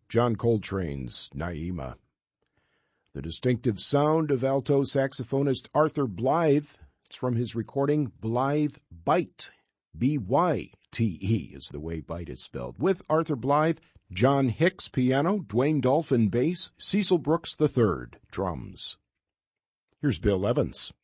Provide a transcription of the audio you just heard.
John Coltrane's Naima. The distinctive sound of alto saxophonist Arthur Blythe. It's from his recording Blythe Bite. B-Y-T-E is the way bite is spelled. With Arthur Blythe, John Hicks piano, Dwayne Dolphin bass, Cecil Brooks III drums. Here's Bill Evans.